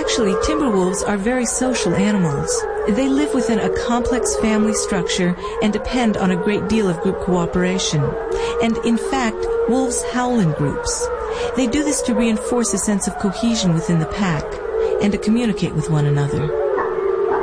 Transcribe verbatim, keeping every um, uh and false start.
Actually, timber wolves are very social animals. They live within a complex family structure and depend on a great deal of group cooperation. And in fact, wolves howl in groups. They do this to reinforce a sense of cohesion within the pack and to communicate with one another.